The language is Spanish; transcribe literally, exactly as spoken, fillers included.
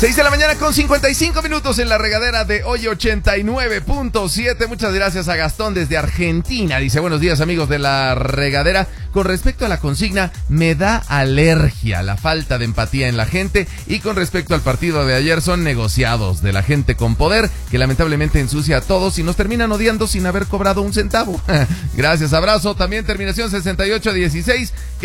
seis de la mañana con cincuenta y cinco minutos en la regadera de hoy ochenta y nueve punto siete. Muchas gracias a Gastón desde Argentina. Dice, buenos días amigos de la regadera. Con respecto a la consigna, me da alergia la falta de empatía en la gente. Y con respecto al partido de ayer, son negociados de la gente con poder que lamentablemente ensucia a todos y nos terminan odiando sin haber cobrado un centavo. Gracias, abrazo. También terminación sesenta y ocho dieciséis.